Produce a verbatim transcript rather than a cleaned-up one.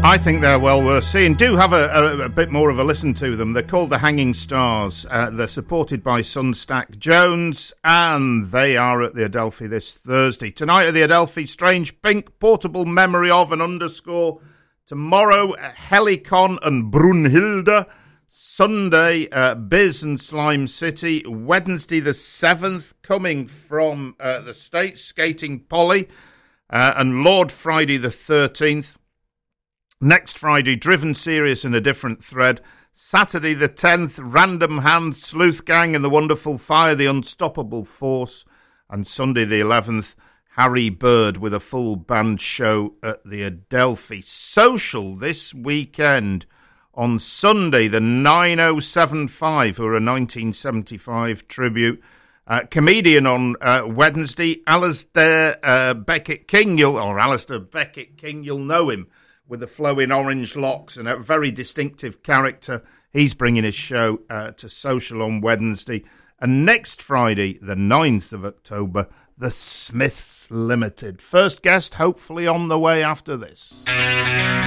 I think they're well worth seeing. Do have a, a, a bit more of a listen to them. They're called the Hanging Stars. Uh, they're supported by Sunstack Jones, and they are at the Adelphi this Thursday. Tonight at the Adelphi, Strange Pink, Portable Memory of an Underscore. Tomorrow, Helicon and Brunhilde. Sunday, uh, Biz and Slime City. Wednesday the seventh, coming from uh, the States, Skating Polly. Uh, and Lord Friday the thirteenth. Next Friday, Driven Serious in a Different Thread. Saturday the tenth, Random Hand, Sleuth Gang and the Wonderful Fire, The Unstoppable Force. And Sunday the eleventh, Harry Bird with a full band show at the Adelphi. Social this weekend. On Sunday, the nine oh seven five, who are a nineteen seventy-five tribute. Uh, comedian on uh, Wednesday, Alistair uh, Beckett-King, you'll, or Alistair Beckett-King, you'll know him, with the flowing orange locks and a very distinctive character. He's bringing his show uh, to Social on Wednesday. And next Friday, the ninth of October, the Smiths Limited. First guest, hopefully on the way after this.